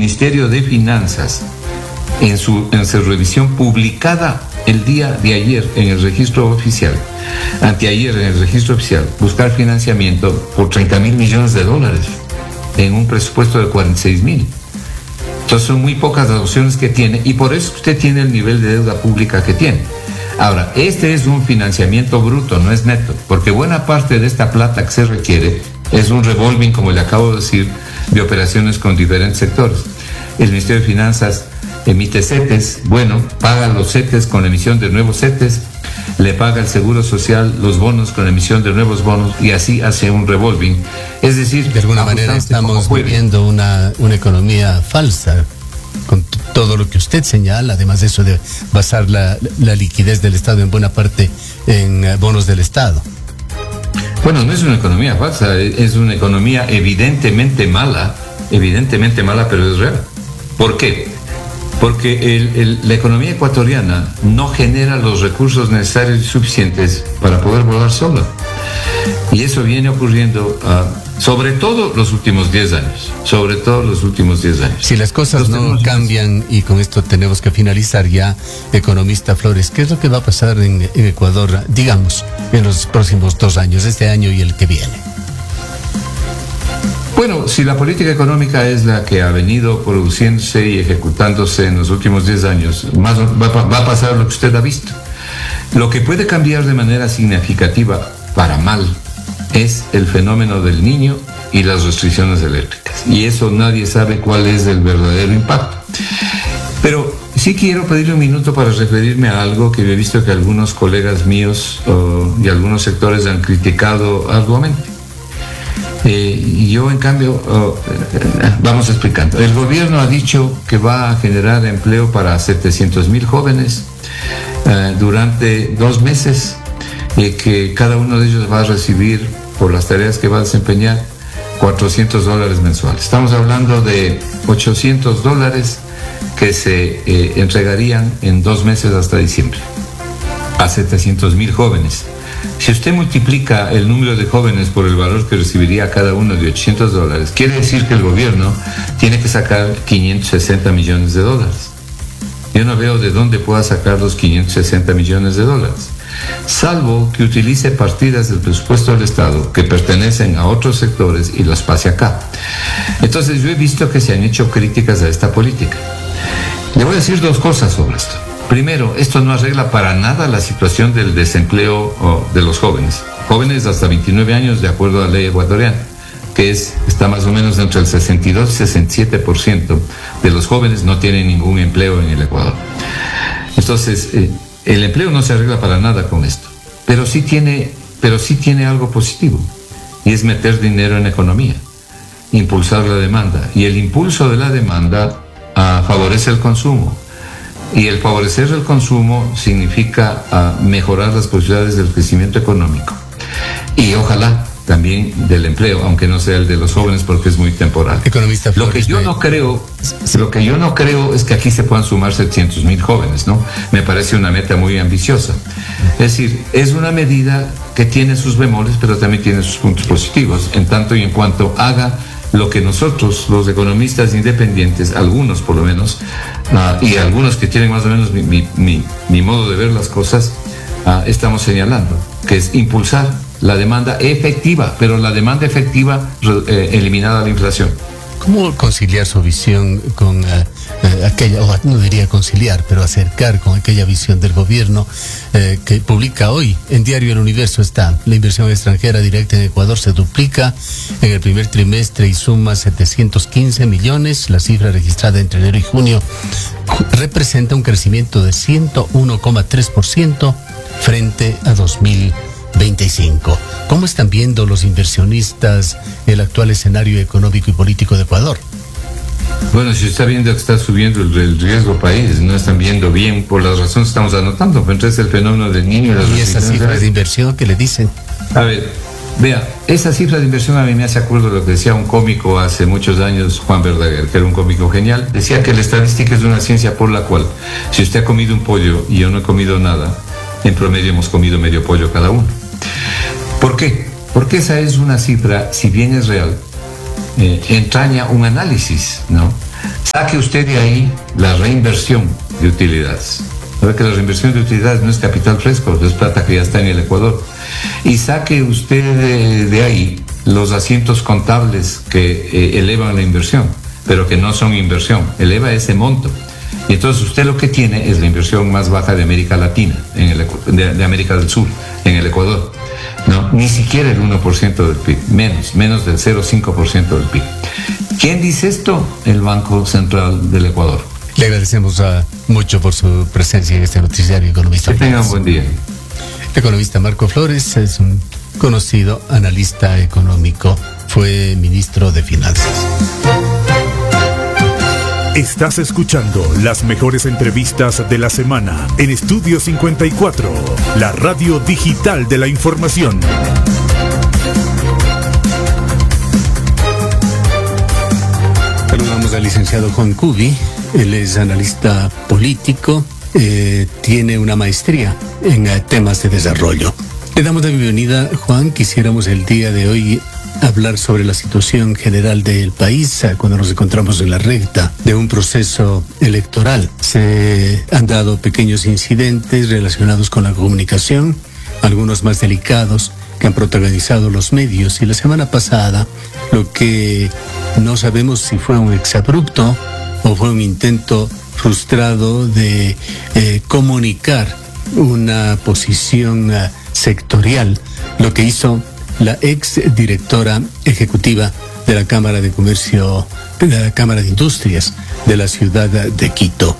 Ministerio de Finanzas, en su revisión publicada el día de ayer en el registro oficial, anteayer en el registro oficial, buscar financiamiento por 30.000 millones de dólares en un presupuesto de 46.000. Entonces son muy pocas las opciones que tiene, y por eso usted tiene el nivel de deuda pública que tiene. Ahora, este es un financiamiento bruto, no es neto, porque buena parte de esta plata que se requiere es un revolving, como le acabo de decir, de operaciones con diferentes sectores. El Ministerio de Finanzas emite CETES, paga los CETES con emisión de nuevos CETES, le paga el Seguro Social los bonos con emisión de nuevos bonos, y así hace un revolving. Es decir, de alguna manera estamos viviendo una economía falsa, con todo lo que usted señala, además de eso de basar la liquidez del Estado en buena parte en bonos del Estado. Bueno, no es una economía falsa, es una economía evidentemente mala, pero es real. ¿Por qué? Porque la economía ecuatoriana no genera los recursos necesarios y suficientes para poder volar sola. Y eso viene ocurriendo sobre todo los últimos 10 años. Si las cosas no cambian, y con esto tenemos que finalizar ya, economista Flores, ¿qué es lo que va a pasar en Ecuador, digamos, en los próximos 2 años, este año y el que viene? Bueno, si la política económica es la que ha venido produciéndose y ejecutándose en los últimos 10 años, va a pasar lo que usted ha visto. Lo que puede cambiar de manera significativa para mal es el fenómeno del Niño y las restricciones eléctricas. Y eso nadie sabe cuál es el verdadero impacto. Pero sí quiero pedirle un minuto para referirme a algo que he visto que algunos colegas míos y algunos sectores han criticado arduamente. Y yo, en cambio, vamos explicando. El gobierno ha dicho que va a generar empleo para 700.000 jóvenes durante 2 meses, y que cada uno de ellos va a recibir, por las tareas que va a desempeñar, $400 mensuales. Estamos hablando de $800 que se entregarían en 2 meses hasta diciembre a 700.000 jóvenes. Si usted multiplica el número de jóvenes por el valor que recibiría cada uno de $800, quiere decir que el gobierno tiene que sacar $560 millones. Yo no veo de dónde pueda sacar los $560 millones, salvo que utilice partidas del presupuesto del Estado que pertenecen a otros sectores y las pase acá. Entonces yo he visto que se han hecho críticas a esta política. Le voy a decir 2 cosas sobre esto. Primero, esto no arregla para nada la situación del desempleo de los jóvenes hasta 29 años, de acuerdo a la ley ecuatoriana, que está más o menos entre el 62 y 67% de los jóvenes no tienen ningún empleo en el Ecuador. Entonces, el empleo no se arregla para nada con esto, pero sí tiene algo positivo, y es meter dinero en economía, impulsar la demanda, y el impulso de la demanda favorece el consumo. Y el favorecer el consumo significa mejorar las posibilidades del crecimiento económico. Y ojalá también del empleo, aunque no sea el de los jóvenes, porque es muy temporal. Economista Flores, lo que yo no creo es que aquí se puedan sumar 700.000 jóvenes, ¿no? Me parece una meta muy ambiciosa. Es decir, es una medida que tiene sus bemoles, pero también tiene sus puntos positivos, en tanto y en cuanto haga lo que nosotros, los economistas independientes, algunos por lo menos, y algunos que tienen más o menos mi modo de ver las cosas, estamos señalando, que es impulsar la demanda efectiva, pero la demanda efectiva eliminada la inflación. ¿Cómo conciliar su visión con aquella, o no diría conciliar, pero acercar con aquella visión del gobierno que publica hoy en Diario El Universo? Está: la inversión extranjera directa en Ecuador se duplica en el primer trimestre y suma 715 millones. La cifra registrada entre enero y junio representa un crecimiento de 101,3% frente a 2025. ¿Cómo están viendo los inversionistas el actual escenario económico y político de Ecuador? Bueno, si está viendo que está subiendo el riesgo país, no están viendo bien por las razones que estamos anotando, pero entonces el fenómeno del Niño y esas cifras de inversión que le dicen. A ver, vea, esa cifra de inversión a mí me hace acuerdo de lo que decía un cómico hace muchos años, Juan Verdaguer, que era un cómico genial. Decía que la estadística es una ciencia por la cual, si usted ha comido un pollo y yo no he comido nada, en promedio hemos comido medio pollo cada uno. ¿Por qué? Porque esa es una cifra, si bien es real, entraña un análisis, ¿no? Saque usted de ahí la reinversión de utilidades. Sabe que la reinversión de utilidades no es capital fresco, es plata que ya está en el Ecuador. Y saque usted de ahí los asientos contables que elevan la inversión, pero que no son inversión, eleva ese monto. Y entonces usted lo que tiene es la inversión más baja de América Latina, de América del Sur, en el Ecuador. No, ni siquiera el 1% del PIB, menos del 0,5% del PIB. ¿Quién dice esto? El Banco Central del Ecuador. Le agradecemos mucho por su presencia en este noticiario, economista. Que tenga un buen día. El economista Marco Flores es un conocido analista económico, fue ministro de Finanzas. Estás escuchando las mejores entrevistas de la semana en Estudio 54, la radio digital de la información. Saludamos al licenciado Juan Cubi. Él es analista político, tiene una maestría en temas de desarrollo. Le damos la bienvenida, Juan. Quisiéramos el día de hoy hablar sobre la situación general del país cuando nos encontramos en la recta de un proceso electoral. Se han dado pequeños incidentes relacionados con la comunicación, algunos más delicados que han protagonizado los medios, y la semana pasada lo que no sabemos si fue un exabrupto o fue un intento frustrado de comunicar una posición sectorial, lo que hizo la ex directora ejecutiva de la Cámara de Comercio, de la Cámara de Industrias de la ciudad de Quito,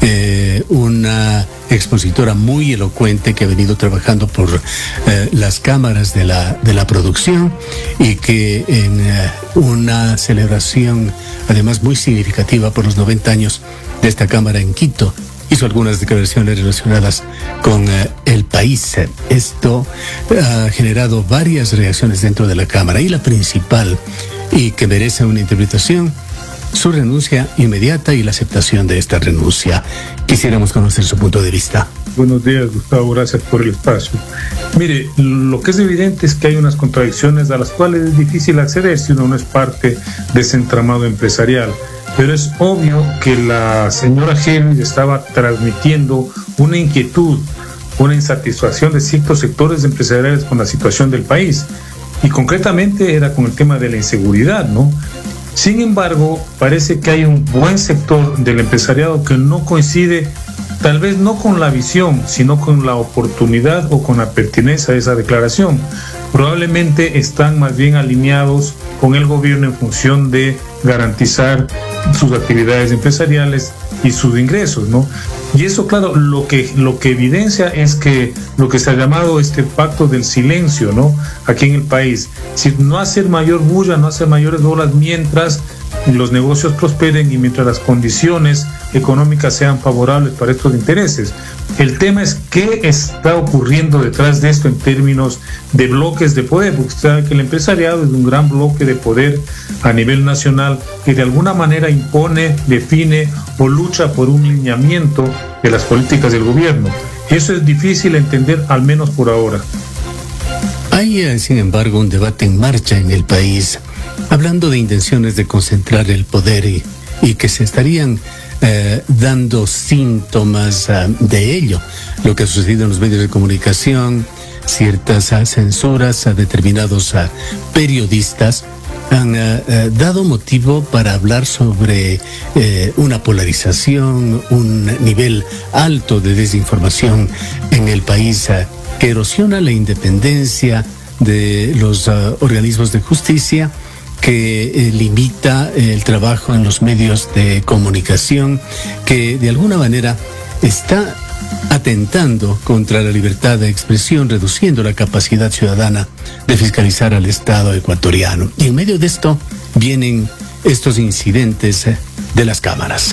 una expositora muy elocuente que ha venido trabajando por las cámaras de la producción, y que en una celebración además muy significativa por los 90 años de esta Cámara en Quito, hizo algunas declaraciones relacionadas con el país. Esto ha generado varias reacciones dentro de la Cámara, y la principal, y que merece una interpretación, su renuncia inmediata y la aceptación de esta renuncia. Quisiéramos conocer su punto de vista. Buenos días, Gustavo, gracias por el espacio. Mire, lo que es evidente es que hay unas contradicciones a las cuales es difícil acceder si uno no es parte de ese entramado empresarial. Pero es obvio que la señora Helms estaba transmitiendo una inquietud, una insatisfacción de ciertos sectores empresariales con la situación del país, y concretamente era con el tema de la inseguridad, ¿no? Sin embargo, parece que hay un buen sector del empresariado que no coincide, tal vez no con la visión, sino con la oportunidad o con la pertinencia de esa declaración. Probablemente están más bien alineados con el gobierno en función de garantizar sus actividades empresariales y sus ingresos, ¿no? Y eso, claro, lo que evidencia es que lo que se ha llamado este pacto del silencio, ¿no?, aquí en el país, si no hacer mayor bulla, no hacer mayores olas mientras los negocios prosperen y mientras las condiciones económicas sean favorables para estos intereses. El tema es qué está ocurriendo detrás de esto en términos de bloques de poder, porque usted sabe que el empresariado es un gran bloque de poder a nivel nacional que de alguna manera impone, define o lucha por un lineamiento de las políticas del gobierno. Eso es difícil entender, al menos por ahora. Hay, sin embargo, un debate en marcha en el país, hablando de intenciones de concentrar el poder y que se estarían dando síntomas de ello. Lo que ha sucedido en los medios de comunicación, ciertas censuras a determinados periodistas, han dado motivo para hablar sobre una polarización, un nivel alto de desinformación en el país que erosiona la independencia de los organismos de justicia, que limita el trabajo en los medios de comunicación, que de alguna manera está atentando contra la libertad de expresión, reduciendo la capacidad ciudadana de fiscalizar al Estado ecuatoriano. Y en medio de esto vienen estos incidentes de las cámaras.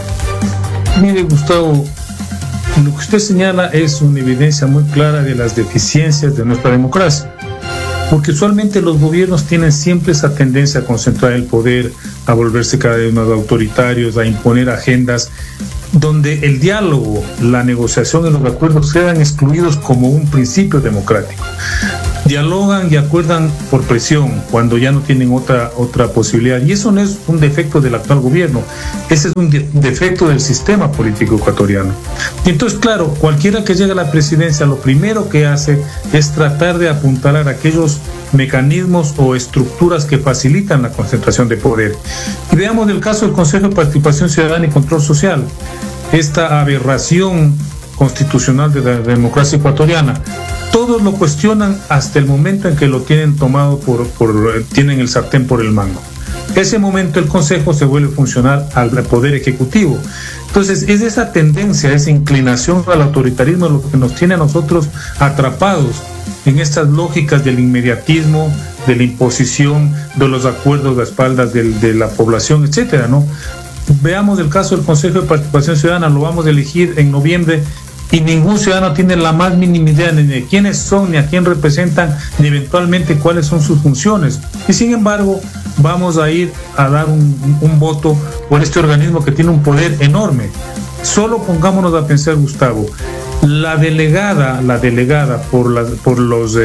Mire, Gustavo, lo que usted señala es una evidencia muy clara de las deficiencias de nuestra democracia, porque usualmente los gobiernos tienen siempre esa tendencia a concentrar el poder, a volverse cada vez más autoritarios, a imponer agendas donde el diálogo, la negociación y los acuerdos quedan excluidos como un principio democrático. dialogan y acuerdan por presión cuando ya no tienen otra posibilidad. Y eso no es un defecto del actual gobierno, ese es un defecto del sistema político ecuatoriano. Y entonces, claro, cualquiera que llegue a la presidencia, lo primero que hace es tratar de apuntalar aquellos mecanismos o estructuras que facilitan la concentración de poder. Y veamos el caso del Consejo de Participación Ciudadana y Control Social, esta aberración constitucional de la democracia ecuatoriana. Todos lo cuestionan hasta el momento en que lo tienen tomado tienen el sartén por el mango. Ese momento el Consejo se vuelve funcional al Poder Ejecutivo. Entonces es esa tendencia, esa inclinación al autoritarismo lo que nos tiene a nosotros atrapados en estas lógicas del inmediatismo, de la imposición, de los acuerdos a espaldas de la población, etcétera, ¿no? Veamos el caso del Consejo de Participación Ciudadana, lo vamos a elegir en noviembre y ningún ciudadano tiene la más mínima idea ni de quiénes son, ni a quién representan, ni eventualmente cuáles son sus funciones. Y sin embargo, vamos a ir a dar un voto por este organismo que tiene un poder enorme. Solo pongámonos a pensar, Gustavo, la delegada por los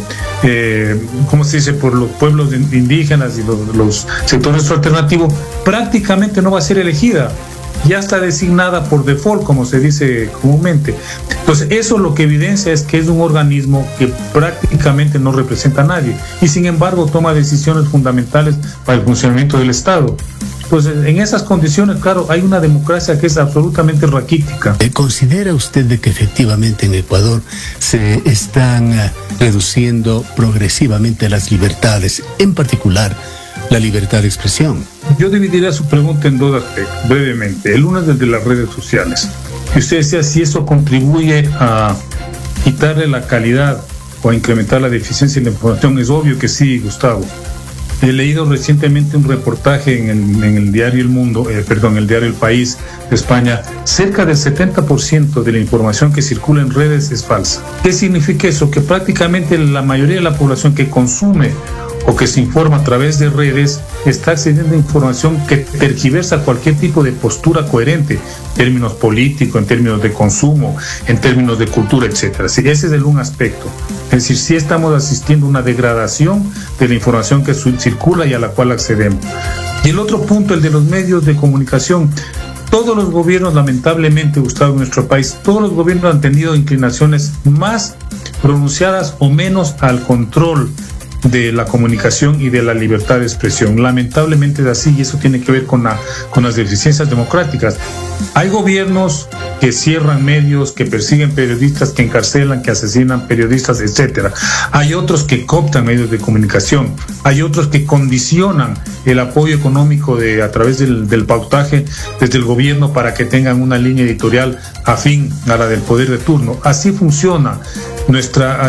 ¿cómo se dice? Por los pueblos indígenas y los sectores alternativos, prácticamente no va a ser elegida. Ya está designada por default, como se dice comúnmente. Entonces, eso lo que evidencia es que es un organismo que prácticamente no representa a nadie y sin embargo toma decisiones fundamentales para el funcionamiento del Estado. Entonces, en esas condiciones, claro, hay una democracia que es absolutamente raquítica. ¿Considera usted de que efectivamente en Ecuador se están reduciendo progresivamente las libertades, en particular la libertad de expresión? Yo dividiría su pregunta en dos aspectos, brevemente. El uno es el de las redes sociales. Y usted decía si eso contribuye a quitarle la calidad o a incrementar la deficiencia de la información. Es obvio que sí, Gustavo. He leído recientemente un reportaje en el diario el diario El País de España. Cerca del 70% de la información que circula en redes es falsa. ¿Qué significa eso? Que prácticamente la mayoría de la población que consume o que se informa a través de redes está accediendo a información que tergiversa cualquier tipo de postura coherente en términos políticos, en términos de consumo, en términos de cultura, etcétera. Ese es un aspecto. Es decir, sí estamos asistiendo a una degradación de la información que circula y a la cual accedemos. Y el otro punto, el de los medios de comunicación. Todos los gobiernos, lamentablemente, Gustavo, en nuestro país, todos los gobiernos han tenido inclinaciones más pronunciadas o menos al control de la comunicación y de la libertad de expresión. Lamentablemente es así y eso tiene que ver con las deficiencias democráticas. Hay gobiernos que cierran medios, que persiguen periodistas, que encarcelan, que asesinan periodistas, etcétera. Hay otros que cooptan medios de comunicación. Hay otros que condicionan el apoyo económico a través del pautaje desde el gobierno para que tengan una línea editorial afín a la del poder de turno. Así funciona nuestra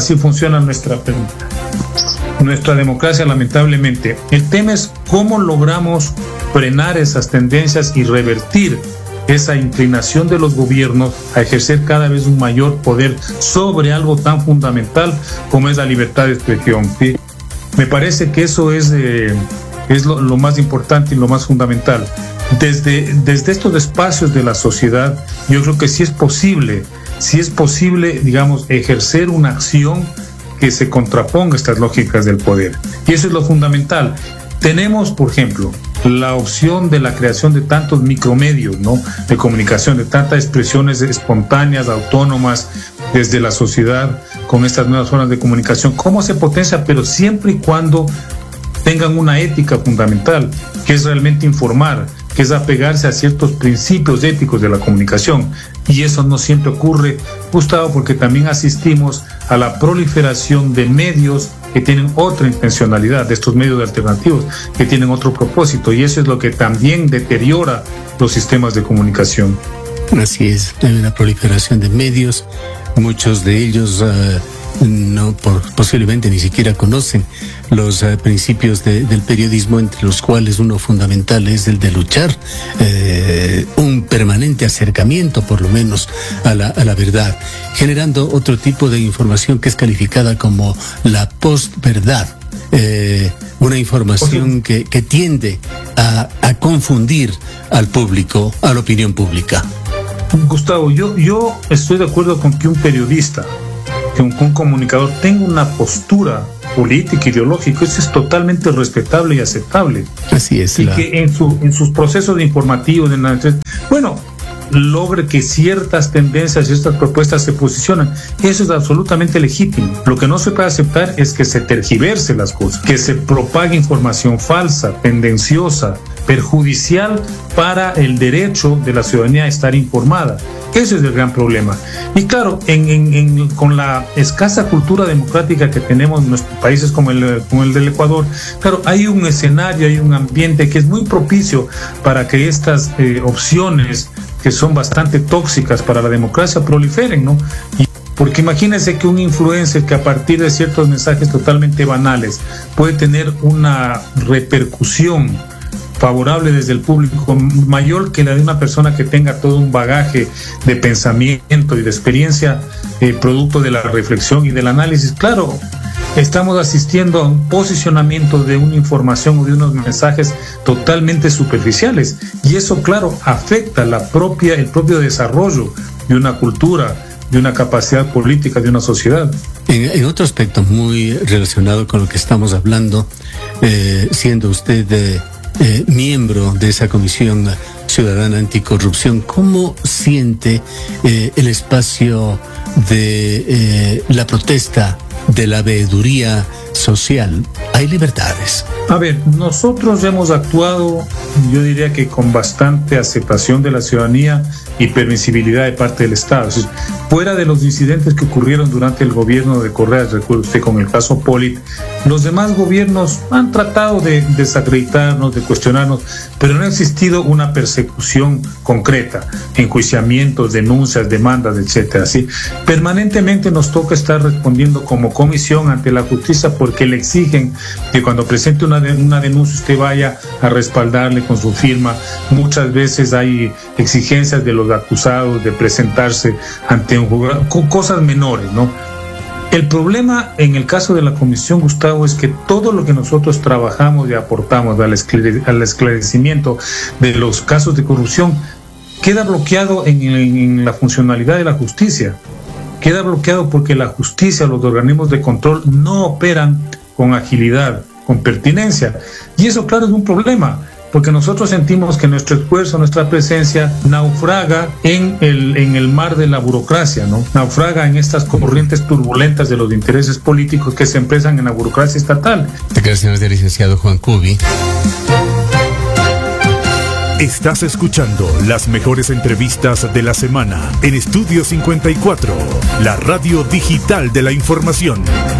democracia, lamentablemente. El tema es cómo logramos frenar esas tendencias y revertir esa inclinación de los gobiernos a ejercer cada vez un mayor poder sobre algo tan fundamental como es la libertad de expresión, ¿sí? Me parece que eso es lo más importante y lo más fundamental. Desde estos espacios de la sociedad, yo creo que sí es posible, digamos, ejercer una acción que se contraponga a estas lógicas del poder. Y eso es lo fundamental. Tenemos, por ejemplo, la opción de la creación de tantos micromedios, ¿no?, de comunicación, de tantas expresiones espontáneas, autónomas, desde la sociedad, con estas nuevas formas de comunicación. ¿Cómo se potencia? Pero siempre y cuando tengan una ética fundamental, que es realmente informar, que es apegarse a ciertos principios éticos de la comunicación. Y eso no siempre ocurre, Gustavo, porque también asistimos a la proliferación de medios que tienen otra intencionalidad, de estos medios alternativos que tienen otro propósito, y eso es lo que también deteriora los sistemas de comunicación. Así es, hay una proliferación de medios, muchos de ellos posiblemente ni siquiera conocen los principios del periodismo, entre los cuales uno fundamental es el de luchar, un permanente acercamiento por lo menos a la verdad, generando otro tipo de información que es calificada como la postverdad, una información que tiende a confundir al público, a la opinión pública. Gustavo, yo estoy de acuerdo con que un periodista que un comunicador tenga una postura política, ideológica, eso es totalmente respetable y aceptable. Así es. Y que en sus procesos de informativos, logre que ciertas tendencias y estas propuestas se posicionen. Eso es absolutamente legítimo. Lo que no se puede aceptar es que se tergiverse las cosas, que se propague información falsa, tendenciosa, perjudicial para el derecho de la ciudadanía a estar informada. Ese es el gran problema. Y claro, con la escasa cultura democrática que tenemos en nuestros países como el del Ecuador, claro, hay un escenario, hay un ambiente que es muy propicio para que estas opciones que son bastante tóxicas para la democracia proliferen, ¿no? Porque imagínense que un influencer que a partir de ciertos mensajes totalmente banales puede tener una repercusión favorable desde el público mayor que la de una persona que tenga todo un bagaje de pensamiento y de experiencia producto de la reflexión y del análisis. Claro, estamos asistiendo a un posicionamiento de una información o de unos mensajes totalmente superficiales, y eso, claro, afecta el propio desarrollo de una cultura, de una capacidad política, de una sociedad. En otro aspecto muy relacionado con lo que estamos hablando, siendo usted miembro de esa Comisión Ciudadana Anticorrupción, ¿cómo siente el espacio de la protesta, de la veeduría social? ¿Hay libertades? A ver, nosotros hemos actuado, yo diría que con bastante aceptación de la ciudadanía y permisibilidad de parte del Estado. Fuera de los incidentes que ocurrieron durante el gobierno de Correa, recuerda usted con el caso Polit, los demás gobiernos han tratado de desacreditarnos, de cuestionarnos, pero no ha existido una persecución concreta, enjuiciamientos, denuncias, demandas, etcétera. ¿Sí? Permanentemente nos toca estar respondiendo como comisión ante la justicia porque le exigen que cuando presente una denuncia usted vaya a respaldarle con su firma. Muchas veces hay exigencias de los acusados de presentarse ante un juzgado, con cosas menores, ¿no? El problema en el caso de la comisión, Gustavo, es que todo lo que nosotros trabajamos y aportamos al esclarecimiento de los casos de corrupción queda bloqueado en la funcionalidad de la justicia. Queda bloqueado porque la justicia, los organismos de control no operan con agilidad, con pertinencia. Y eso, claro, es un problema, porque nosotros sentimos que nuestro esfuerzo, nuestra presencia naufraga en el mar de la burocracia, ¿no? Naufraga en estas corrientes turbulentas de los intereses políticos que se empresan en la burocracia estatal. Declaraciones del licenciado Juan Cubi. Estás escuchando las mejores entrevistas de la semana en Estudio 54, la radio digital de la información.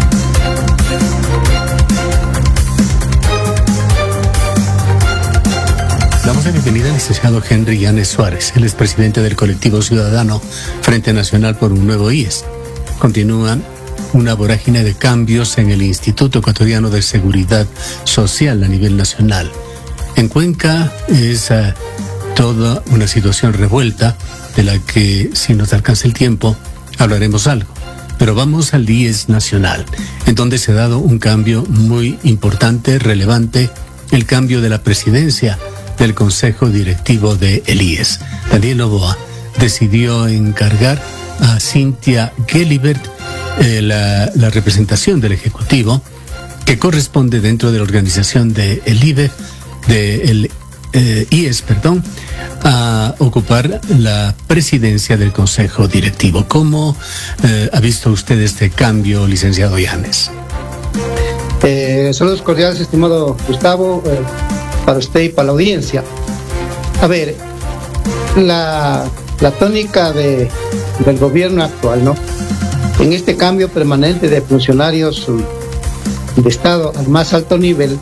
Damos la bienvenida al licenciado Henry Yanes Suárez. Él es presidente del colectivo ciudadano Frente Nacional por un Nuevo IES. Continúa una vorágine de cambios en el Instituto Ecuatoriano de Seguridad Social a nivel nacional. En Cuenca es toda una situación revuelta de la que, si nos alcanza el tiempo, hablaremos algo. Pero vamos al IES nacional, en donde se ha dado un cambio muy importante, relevante, el cambio de la presidencia del Consejo Directivo de el IES. Daniel Noboa decidió encargar a Cynthia Gelibert la representación del Ejecutivo, que corresponde dentro de la organización de el IES, a ocupar la presidencia del Consejo Directivo. ¿Cómo ha visto usted este cambio, licenciado Yanes? Saludos cordiales, estimado Gustavo, para usted y para la audiencia. A ver, la tónica del gobierno actual, ¿no? En este cambio permanente de funcionarios de Estado al más alto nivel,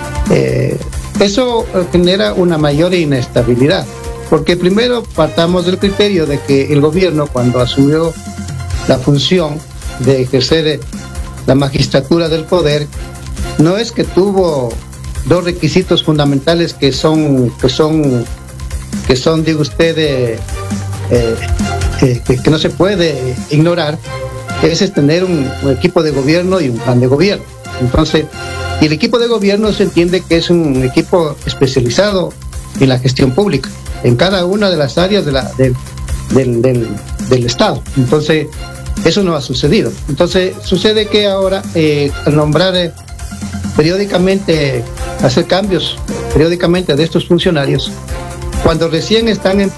eso genera una mayor inestabilidad, porque primero partamos del criterio de que el gobierno, cuando asumió la función de ejercer la magistratura del poder, no es que tuvo dos requisitos fundamentales que son digo usted, que no se puede ignorar. Ese es tener un equipo de gobierno y un plan de gobierno. Entonces, y el equipo de gobierno se entiende que es un equipo especializado en la gestión pública, en cada una de las áreas del Estado. Entonces, Eso no ha sucedido. Entonces, sucede que ahora, al nombrar periódicamente, hacer cambios periódicamente de estos funcionarios, cuando recién están en